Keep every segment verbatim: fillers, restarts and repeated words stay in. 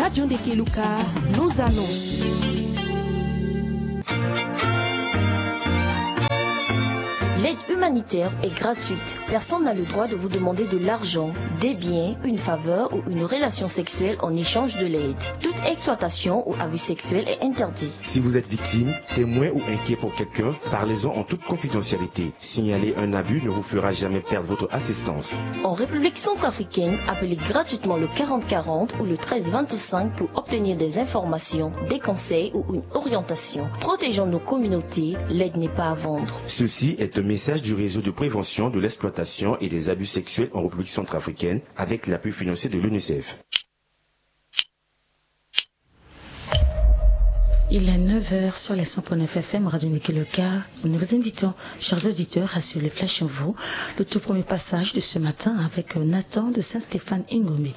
Radio Ndekeluka nous annonce. L'aide humanitaire est gratuite. Personne n'a le droit de vous demander de l'argent, des biens, une faveur ou une relation sexuelle en échange de l'aide. Toute exploitation ou abus sexuel est interdit. Si vous êtes victime, témoin ou inquiet pour quelqu'un, parlez-en en toute confidentialité. Signaler un abus ne vous fera jamais perdre votre assistance. En République centrafricaine, appelez gratuitement le quarante quarante ou le treize vingt-cinq pour obtenir des informations, des conseils ou une orientation. Protégeons nos communautés, l'aide n'est pas à vendre. Ceci est un message du réseau de prévention de l'exploitation et des abus sexuels en République centrafricaine avec l'appui financier de l'UNICEF. Il est neuf heures sur les cent point neuf F M Radio Ndekeluka. Nous vous invitons, chers auditeurs, à suivre le Flash Info, le tout premier passage de ce matin avec Nathan de Saint-Stéphane Ngombe.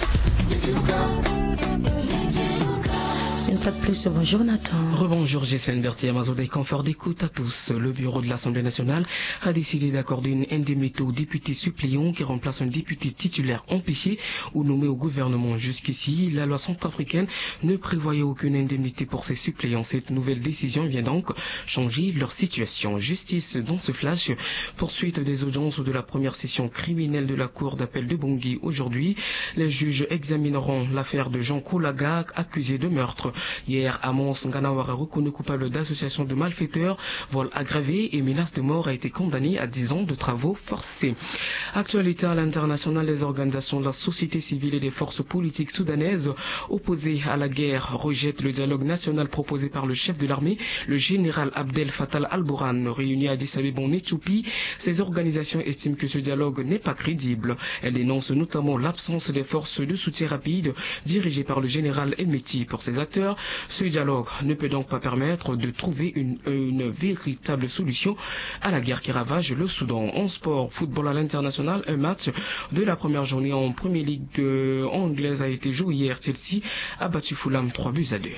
Une fois de plus, bonjour Nathan. Rebonjour Gisèle Berthier, Amazon des confort d'écoute à tous. Le bureau de l'Assemblée nationale a décidé d'accorder une indemnité aux députés suppléants qui remplacent un député titulaire empêché ou nommé au gouvernement. Jusqu'ici, la loi centrafricaine ne prévoyait aucune indemnité pour ces suppléants. Cette nouvelle décision vient donc changer leur situation. Justice dans ce flash, poursuite des audiences de la première session criminelle de la Cour d'appel de Bangui aujourd'hui. Les juges examineront l'affaire de Jean Koulaga, accusé de meurtre. Hier, Amos Nganawara, reconnu coupable d'association de malfaiteurs, vol aggravé et menace de mort, a été condamné à dix ans de travaux forcés. Actualité à l'international, les organisations de la société civile et des forces politiques soudanaises opposées à la guerre rejettent le dialogue national proposé par le chef de l'armée, le général Abdel Fattah al-Burhan. Réuni à Addis Abeba en Éthiopie, ces organisations estiment que ce dialogue n'est pas crédible. Elles dénoncent notamment l'absence des forces de soutien rapide dirigées par le général Hemeti. Pour ces acteurs, ce dialogue ne peut donc pas permettre de trouver une, une véritable solution à la guerre qui ravage le Soudan. En sport, football à l'international, un match de la première journée en Premier League anglaise a été joué hier. Chelsea a battu Fulham trois buts à deux.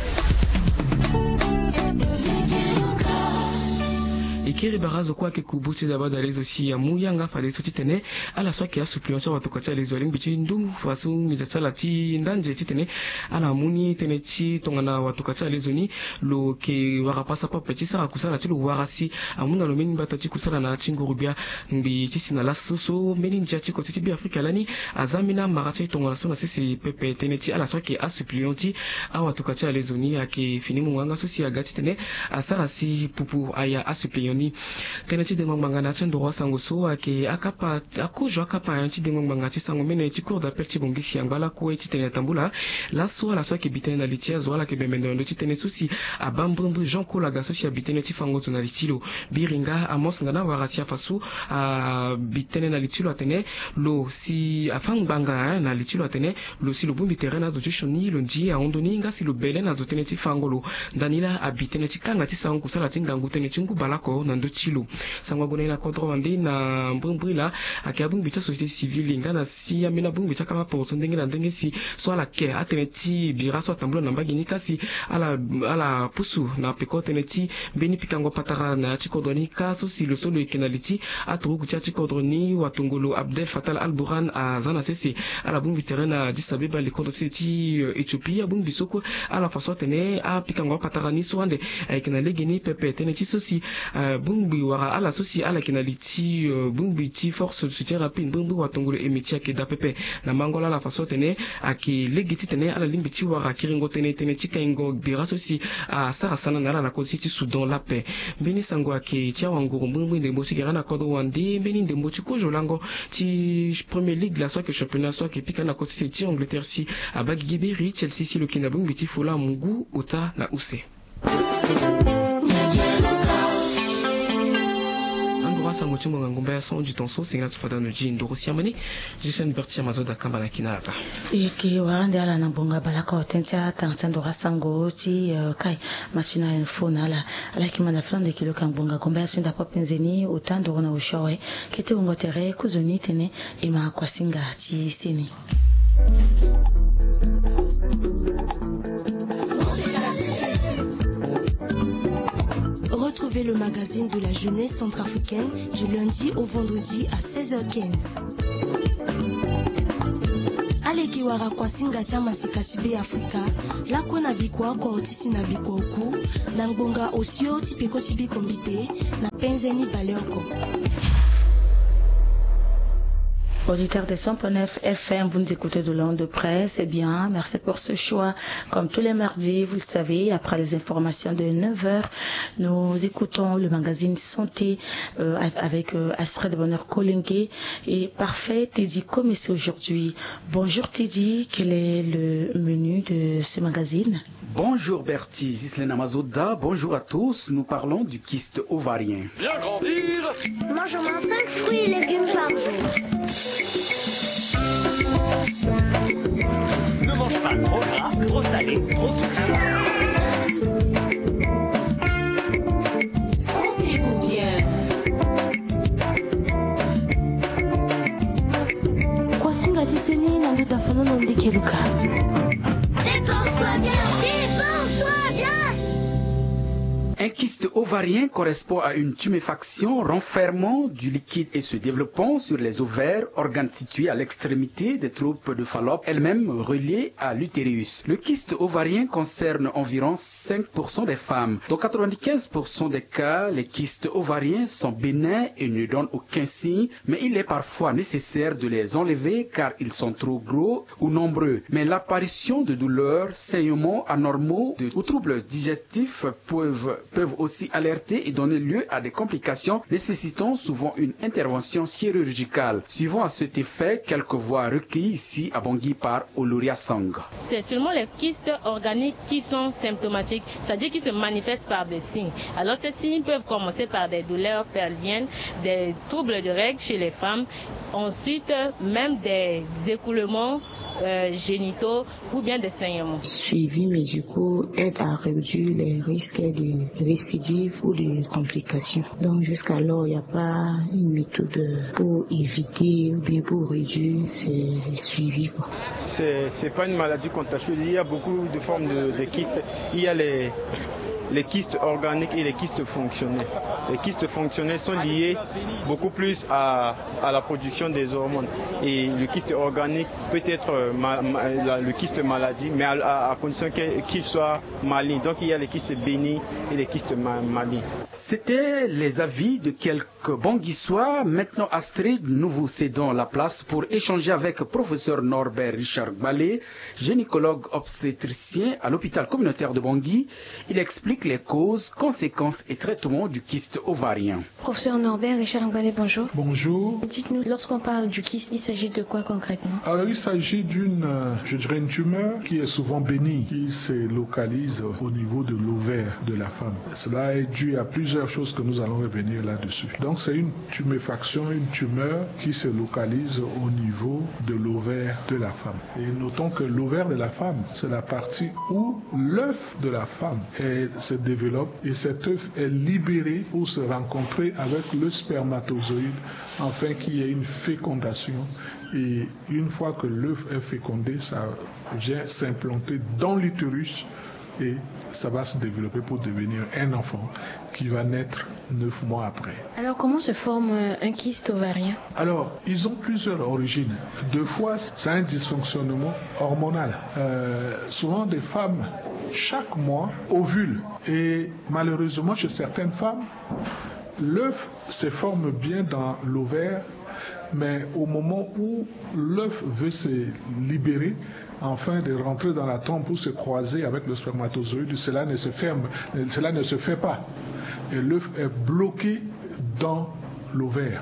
Ikiri barazo kwake kubuti zaba dalezo si ya muyanga fale suti tene ala swake ya suppliantia watukatia lezo aling bichi ndu fasu mijatsala ti ndanje ti tene ala muni tene ti tongana watukatia lezo ni lo ke warapasa pa peti sara kusala ti lo warasi amuna lo meni bata ti kusala na chingurubia mbi ti sina la soso meni nja ti kote ti bi Afrika lani azamina marati tongana sona sisi pepe tene ti ala swake ya supplianti a watukatia lezo ni ake fini mwanga sosi agati tene asara si pupu aya a supplianti teneti de ngongmanga ti ndoro sango so ake akapa akojo akapa ti de ngongmanga ti sango mene ti cour d'appel ti bongi si angala ko ti tene tambula la so la so ke bitene na litia zo la ke bemendo ndo ti tene susi abambumbu Jean Koulaga so si bitene ti fango to na litilo biringa amos ngana warasia fasu a bitene na litilo atene lo si afangbanga na litilo atene lo si lo bumbi terrain zo ti shoni lo nji a ondoni nga si lo bele na zo tene ti fangolo danila abitene ti kanga ti sango kusala ti ngangu tene ti ngubalako nando chilo sangwa gona na kontrowande na mbumbrila akabung bicha société civile ngana si amena bung bicha kama porto ndenge na ndenge si so ala ke ateneti bira so tambula na mbagi kasi ala ala pusu na peko teneti beni pikango patara na chikodoni kaso si le solo ekenaliti atrugu cha chikodoni watungolo Abdel Fattah al-Burhan a zana sesi ala bung biterena Addis Abeba le kondo ti Ethiopia bung bisoko ala faso tene a pikango patara ni so ande ekenale geni pepe teneti sosi bungbi wara ala sosi ala kinaliti bungbi ti force de soutien rapide bungbi watongolo emiti ake da pepe na mangola la faso tene ake legiti tene ala limbi ti wara kiringo tene tene ti kaingo bira sosi a sara sana na ala na kosi ti Soudan la paix beni sango ake ti awangoro bungbi ndembo ti gara na kodo wande beni ndembo ti kojo lango ti Premier League la soit que championnat soit que pika na kosi ti Angleterre si abagi geberi Chelsea si le kina bungbi ti fola mungu ota na use sango chungo ngomba ya son du tonso singa tufata no ji ndoro siamani Gisèle Berthier mazoda kamba na kinata eki warande ala na bonga balaka otentia tangtando rasango ti kai machina info na ala ala kimanda flande kilo kambonga komba sinda popenzeni utando na ushowe kete ngotere kuzoni tene ima kwasinga ti sini. Retrouvez le magazine de la jeunesse centrafricaine du lundi au vendredi à seize heures quinze. Allez, wara kwa singa chama sikasibe Afrika la kuna bikwa kwa otisi na bikwa oku na ngbonga osio tipeko tibi kombite na penzeni baleoko. Auditeurs de cent neuf F M, vous nous écoutez de l'onde de presse. Eh bien, merci pour ce choix. Comme tous les mardis, vous le savez, après les informations de neuf heures, nous écoutons le magazine Santé euh, avec euh, Astrid Bonheur Kolingue et Parfait Teddy comme c'est aujourd'hui. Bonjour Teddy, quel est le menu de ce magazine? Bonjour Bertie, Gislaine Amazouda, bonjour à tous. Nous parlons du kyste ovarien. Bien grandir. Mange au moins cinq fruits et légumes par jour. Ne mange pas trop gras, trop salé, trop sucré. Sentez-vous bien. Kwa singa tiseni na nduta fanono ndike luka. Dépense-toi bien, dépense-toi bien. Un kyste ovarien correspond à une tuméfaction renfermant du liquide et se développant sur les ovaires, organes situés à l'extrémité des troupes de Fallope, elles-mêmes reliées à l'utérus. Le kyste ovarien concerne environ cinq pour cent des femmes. Dans quatre-vingt-quinze pour cent des cas, les kystes ovariens sont bénins et ne donnent aucun signe, mais il est parfois nécessaire de les enlever car ils sont trop gros ou nombreux. Mais l'apparition de douleurs, saignements anormaux de, ou troubles digestifs peuvent peuvent aussi alerter et donner lieu à des complications nécessitant souvent une intervention chirurgicale. Suivant à cet effet quelques voix recueillies ici à Bangui par Oloria Sang. C'est seulement les kystes organiques qui sont symptomatiques, c'est-à-dire qui se manifestent par des signes. Alors ces signes peuvent commencer par des douleurs pelviennes, des troubles de règles chez les femmes, ensuite même des écoulements euh, génitaux ou bien des saignements. Suivi médicaux aide à réduire les risques de récidive ou de complications. Donc jusqu'alors, il n'y a pas une méthode pour éviter ou bien pour réduire ces suivis. C'est c'est pas une maladie contagieuse. Il y a beaucoup de formes de, de kystes. Il y a les les kystes organiques et les kystes fonctionnels. Les kystes fonctionnels sont liés beaucoup plus à, à la production des hormones. Et le kyste organique peut être ma, ma, la, le kyste maladie, mais à, à, à condition qu'il soit maligne. Donc il y a les kystes bénis et les kystes ma, malignes. C'était les avis de quelques Banguissois. Maintenant, Astrid, nous vous cédons la place pour échanger avec professeur Norbert Richard Ballet, gynécologue obstétricien à l'hôpital communautaire de Bangui. Il explique les causes, conséquences et traitements du kyste ovarien. Professeur Norbert Richard Ballet, bonjour. Bonjour. Dites-nous, lorsqu'on parle du kyste, il s'agit de quoi concrètement? Alors, il s'agit d'une, je dirais, une tumeur qui est souvent bénigne, qui se localise au niveau de l'ovaire de la femme. Cela est dû à plusieurs choses que nous allons revenir là-dessus. Donc, c'est une tuméfaction, une tumeur qui se localise au niveau de l'ovaire de la femme. Et notons que l'ovaire de la femme, c'est la partie où l'œuf de la femme est, se développe et cet œuf est libéré pour se rencontrer avec le spermatozoïde afin qu'il y ait une fécondation. Et une fois que l'œuf est fécondé, ça vient s'implanter dans l'utérus et ça va se développer pour devenir un enfant qui va naître neuf mois après. Alors comment se forme un kyste ovarien? Alors, ils ont plusieurs origines. Deux fois, c'est un dysfonctionnement hormonal. Euh, souvent, des femmes, chaque mois, ovulent. Et malheureusement, chez certaines femmes, l'œuf se forme bien dans l'ovaire, mais au moment où l'œuf veut se libérer, afin de rentrer dans la trompe pour se croiser avec le spermatozoïde, cela ne se ferme, cela ne se fait pas. Et l'œuf est bloqué dans l'ovaire.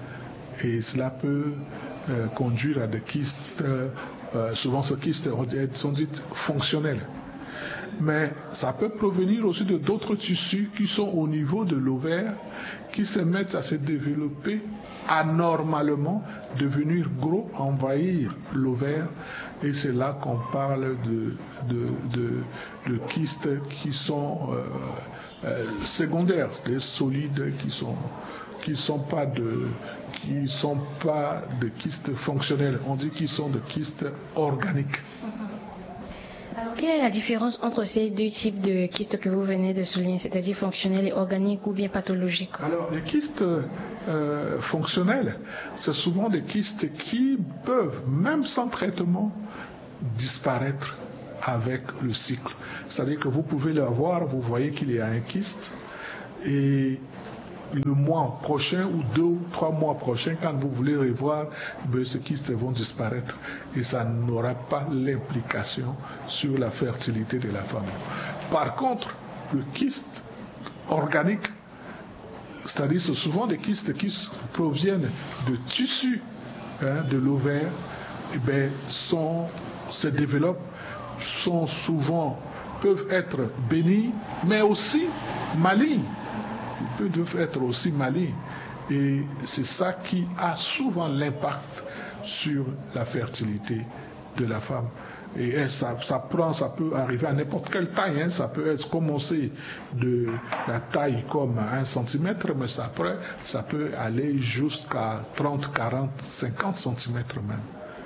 Et cela peut euh, conduire à des kystes, euh, souvent ces kystes sont dits fonctionnels. Mais ça peut provenir aussi de d'autres tissus qui sont au niveau de l'ovaire, qui se mettent à se développer anormalement, devenir gros, envahir l'ovaire. Et c'est là qu'on parle de, de, de, de kystes qui sont euh, euh, secondaires, des solides qui sont qui sont pas de qui sont pas de kystes fonctionnels. On dit qu'ils sont de kystes organiques. Alors, quelle est la différence entre ces deux types de kystes que vous venez de souligner, c'est-à-dire fonctionnels et organiques ou bien pathologiques? Alors, les kystes euh, fonctionnels, c'est souvent des kystes qui peuvent, même sans traitement, disparaître avec le cycle. C'est-à-dire que vous pouvez l'avoir, vous voyez qu'il y a un kyste, et le mois prochain ou deux ou trois mois prochains, quand vous voulez revoir, ben, ces kystes vont disparaître et ça n'aura pas l'implication sur la fertilité de la femme. Par contre, le kyste organique, c'est-à-dire c'est souvent des kystes qui proviennent de tissus hein, de l'ovaire, eh ben, sont, se développent, sont souvent, peuvent être bénis, mais aussi malignes. Ils peuvent être aussi malignes. Et c'est ça qui a souvent l'impact sur la fertilité de la femme. Et ça, ça prend, ça peut arriver à n'importe quelle taille. Hein. Ça peut être commencer de la taille comme un centimètre, mais ça, après, ça peut aller jusqu'à trente, quarante, cinquante centimètres même.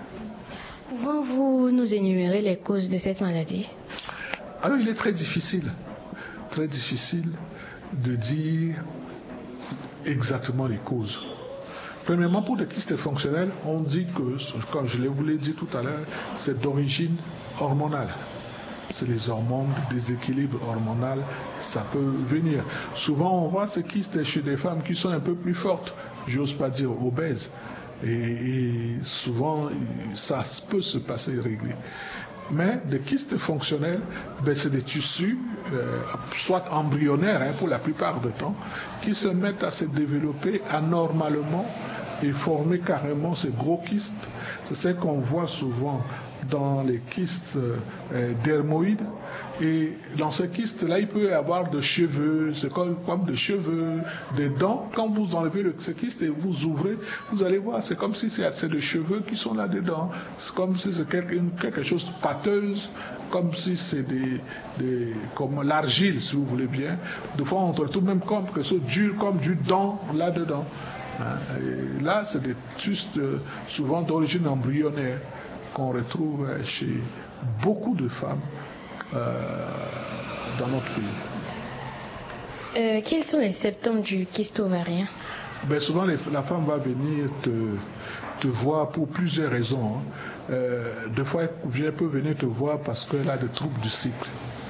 Pouvez-vous nous énumérer les causes de cette maladie? Alors, il est très difficile, très difficile de dire exactement les causes. Premièrement, pour les kystes fonctionnels, on dit que, comme je vous l'ai dit tout à l'heure, c'est d'origine hormonale. C'est les hormones, le déséquilibre hormonal, ça peut venir. Souvent, on voit ces kystes chez des femmes qui sont un peu plus fortes, j'ose pas dire obèses. Et, et souvent, ça peut se passer réglé. Mais des kystes fonctionnels, ben c'est des tissus, euh, soit embryonnaires hein, pour la plupart du temps, qui se mettent à se développer anormalement et former carrément ces gros kystes. C'est ce qu'on voit souvent dans les kystes euh, dermoïdes. Et dans ces kystes-là, il peut y avoir des cheveux, c'est comme, comme des cheveux, des dents. Quand vous enlevez le, ce kyste et vous ouvrez, vous allez voir, c'est comme si c'est, c'est des cheveux qui sont là-dedans. C'est comme si c'est quelque, quelque chose de pâteuse, comme si c'est des, des, comme l'argile, si vous voulez bien. Des fois, on retrouve même comme quelque chose dur, comme du dent là-dedans. Hein. Et là, c'est des kystes souvent d'origine embryonnaire qu'on retrouve chez beaucoup de femmes. Euh, dans notre pays. Euh, quels sont les symptômes du kyste ovarien? Ben souvent, les, la femme va venir te, te voir pour plusieurs raisons. Hein. Euh, des fois, elle peut venir te voir parce qu'elle a des troubles du cycle.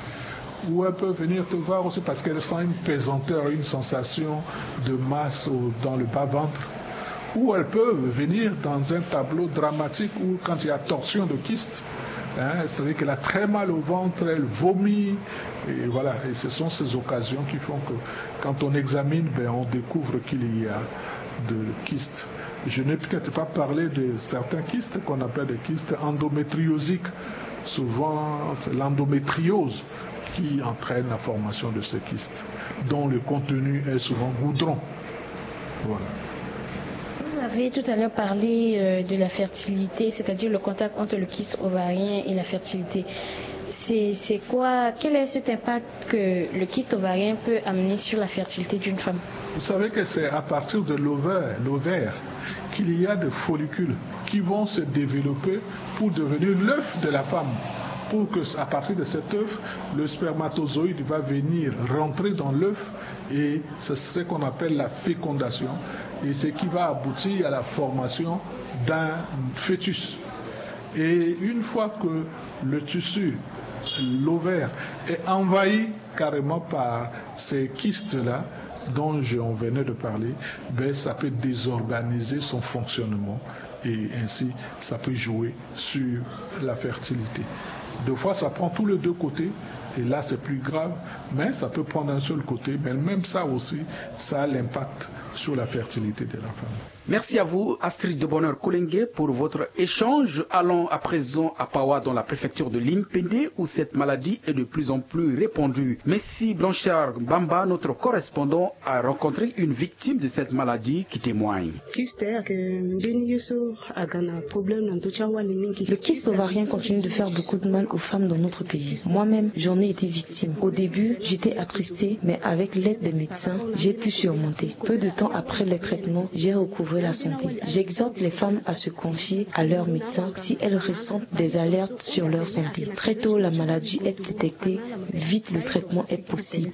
Ou elle peut venir te voir aussi parce qu'elle sent une pesanteur, une sensation de masse au, dans le bas-ventre. Ou elle peut venir dans un tableau dramatique où quand il y a torsion de kyste, hein, c'est-à-dire qu'elle a très mal au ventre, elle vomit, et voilà. Et ce sont ces occasions qui font que quand on examine, ben, on découvre qu'il y a de kystes. Je n'ai peut-être pas parlé de certains kystes qu'on appelle des kystes endométriosiques. Souvent, c'est l'endométriose qui entraîne la formation de ces kystes, dont le contenu est souvent goudron. Voilà. Vous avez tout à l'heure parlé euh, de la fertilité, c'est-à-dire le contact entre le kyste ovarien et la fertilité. C'est, c'est quoi, quel est cet impact que le kyste ovarien peut amener sur la fertilité d'une femme? Vous savez que c'est à partir de l'ovaire, l'ovaire qu'il y a des follicules qui vont se développer pour devenir l'œuf de la femme. Pour que, à partir de cet œuf, le spermatozoïde va venir rentrer dans l'œuf et c'est ce qu'on appelle la fécondation. Et ce qui va aboutir à la formation d'un fœtus. Et une fois que le tissu, l'ovaire, est envahi carrément par ces kystes-là, dont on venait de parler, ben ça peut désorganiser son fonctionnement et ainsi ça peut jouer sur la fertilité. Deux fois ça prend tous les deux côtés et là c'est plus grave, mais ça peut prendre un seul côté, mais même ça aussi, ça a l'impact sur la fertilité de la femme. Merci à vous, Astrid de Bonheur Kolengue, pour votre échange. Allons à présent à Pawa, dans la préfecture de Limpende, où cette maladie est de plus en plus répandue. Messi Blanchard Bamba, notre correspondant, a rencontré une victime de cette maladie qui témoigne. Le kyste ovarien continue de faire beaucoup de mal mal aux femmes dans notre pays. Moi-même, j'en ai été victime. Au début, j'étais attristée, mais avec l'aide des médecins, j'ai pu surmonter. Peu de temps après les traitements, j'ai recouvré la santé. J'exhorte les femmes à se confier à leurs médecins si elles ressentent des alertes sur leur santé. Très tôt, la maladie est détectée, vite le traitement est possible.